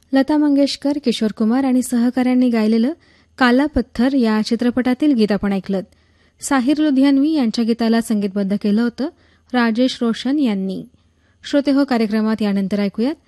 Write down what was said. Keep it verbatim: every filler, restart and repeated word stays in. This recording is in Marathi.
लता मंगेशकर, किशोर कुमार आणि सहकाऱ्यांनी गायलेलं काला पत्थर या चित्रपटातील गीत आपण ऐकलं. साहिर लुधियानवी यांच्या गीताला संगीतबद्ध केलं होतं राजेश रोशन यांनी. श्रोते हो कार्यक्रमात यानंतर ऐकूयात